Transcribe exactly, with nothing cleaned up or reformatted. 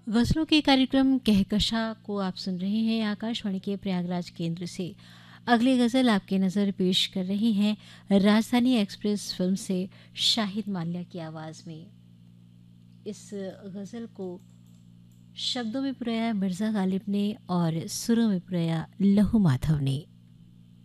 गज़लों के कार्यक्रम कहकशा को आप सुन रहे हैं आकाशवाणी के प्रयागराज केंद्र से। अगली गज़ल आपकी नज़र पेश कर रही हैं राजधानी एक्सप्रेस फिल्म से शाहिद माल्या की आवाज़ में। इस गज़ल को शब्दों में पुराया मिर्ज़ा गालिब ने और सुरों में पुराया लहू माधव ने।